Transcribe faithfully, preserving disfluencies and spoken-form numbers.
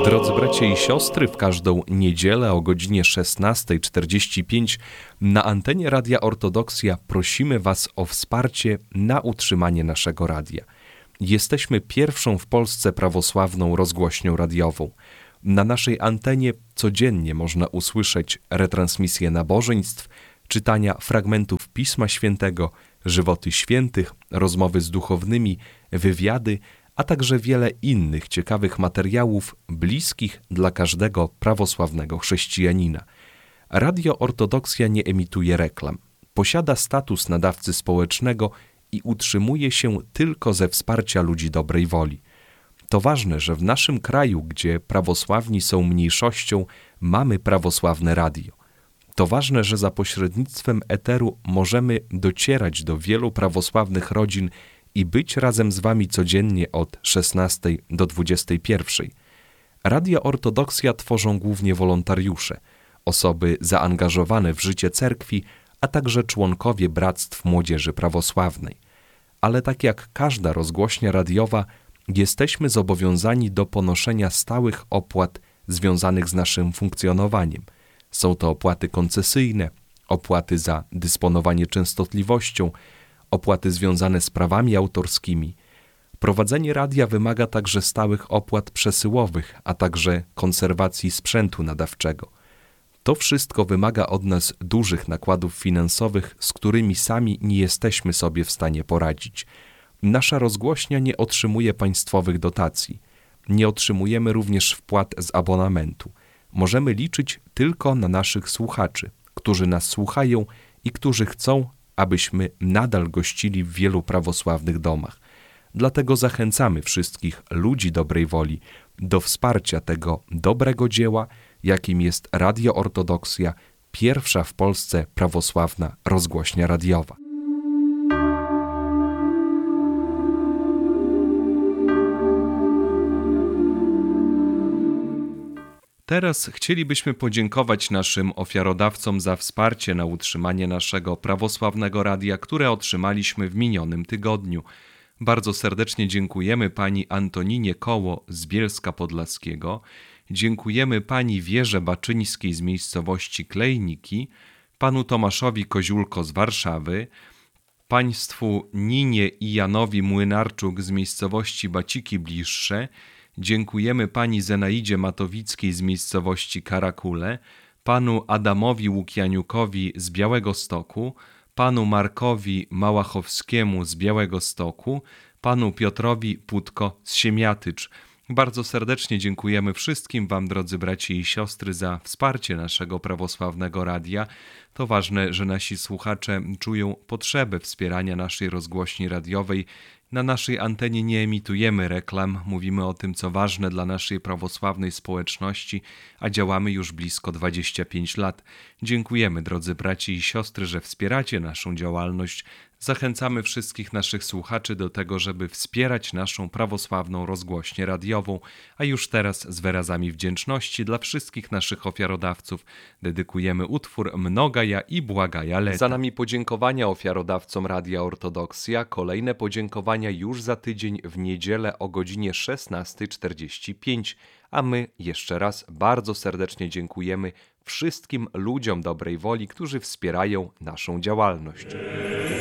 Drodzy bracia i siostry, w każdą niedzielę o godzinie szesnasta czterdzieści pięć na antenie Radia Ortodoksja prosimy Was o wsparcie na utrzymanie naszego radia. Jesteśmy pierwszą w Polsce prawosławną rozgłośnią radiową. Na naszej antenie codziennie można usłyszeć retransmisje nabożeństw, czytania fragmentów Pisma Świętego, żywoty świętych, rozmowy z duchownymi, wywiady, a także wiele innych ciekawych materiałów bliskich dla każdego prawosławnego chrześcijanina. Radio Ortodoksja nie emituje reklam. Posiada status nadawcy społecznego i utrzymuje się tylko ze wsparcia ludzi dobrej woli. To ważne, że w naszym kraju, gdzie prawosławni są mniejszością, mamy prawosławne radio. To ważne, że za pośrednictwem eteru możemy docierać do wielu prawosławnych rodzin i być razem z Wami codziennie od szesnastej do dwudziestej pierwszej. Radio Ortodoksja tworzą głównie wolontariusze, osoby zaangażowane w życie cerkwi, a także członkowie bractw młodzieży prawosławnej. Ale tak jak każda rozgłośnia radiowa, jesteśmy zobowiązani do ponoszenia stałych opłat związanych z naszym funkcjonowaniem. Są to opłaty koncesyjne, opłaty za dysponowanie częstotliwością, opłaty związane z prawami autorskimi. Prowadzenie radia wymaga także stałych opłat przesyłowych, a także konserwacji sprzętu nadawczego. To wszystko wymaga od nas dużych nakładów finansowych, z którymi sami nie jesteśmy sobie w stanie poradzić. Nasza rozgłośnia nie otrzymuje państwowych dotacji. Nie otrzymujemy również wpłat z abonamentu. Możemy liczyć tylko na naszych słuchaczy, którzy nas słuchają i którzy chcą, abyśmy nadal gościli w wielu prawosławnych domach. Dlatego zachęcamy wszystkich ludzi dobrej woli do wsparcia tego dobrego dzieła, jakim jest Radio Ortodoksja, pierwsza w Polsce prawosławna rozgłośnia radiowa. Teraz chcielibyśmy podziękować naszym ofiarodawcom za wsparcie na utrzymanie naszego prawosławnego radia, które otrzymaliśmy w minionym tygodniu. Bardzo serdecznie dziękujemy pani Antoninie Koło z Bielska Podlaskiego, dziękujemy pani Wierze Baczyńskiej z miejscowości Klejniki, panu Tomaszowi Koziulko z Warszawy, państwu Ninie i Janowi Młynarczuk z miejscowości Baciki Bliższe, dziękujemy pani Zenaidzie Matowickiej z miejscowości Karakule, panu Adamowi Łukianiukowi z Białegostoku, panu Markowi Małachowskiemu z Białegostoku, panu Piotrowi Putko z Siemiatycz. Bardzo serdecznie dziękujemy wszystkim Wam, drodzy bracia i siostry, za wsparcie naszego prawosławnego radia. To ważne, że nasi słuchacze czują potrzebę wspierania naszej rozgłośni radiowej. Na naszej antenie nie emitujemy reklam, mówimy o tym, co ważne dla naszej prawosławnej społeczności, a działamy już blisko dwadzieścia pięć lat. Dziękujemy, drodzy bracia i siostry, że wspieracie naszą działalność. Zachęcamy wszystkich naszych słuchaczy do tego, żeby wspierać naszą prawosławną rozgłośnię radiową, a już teraz z wyrazami wdzięczności dla wszystkich naszych ofiarodawców dedykujemy utwór Mnogaja i Błagaja Leta. Za nami podziękowania ofiarodawcom Radia Ortodoksja, kolejne podziękowania już za tydzień w niedzielę o godzinie szesnasta czterdzieści pięć, a my jeszcze raz bardzo serdecznie dziękujemy wszystkim ludziom dobrej woli, którzy wspierają naszą działalność.